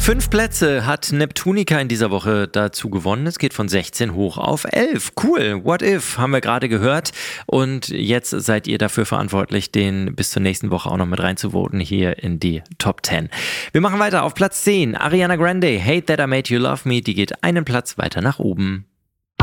5 Plätze hat Neptunica in dieser Woche dazu gewonnen. Es geht von 16 hoch auf 11. Cool. What If haben wir gerade gehört. Und jetzt seid ihr dafür verantwortlich, den bis zur nächsten Woche auch noch mit reinzuvoten hier in die Top 10. Wir machen weiter auf Platz 10. Ariana Grande, Hate That I Made You Love Me. Die geht einen Platz weiter nach oben.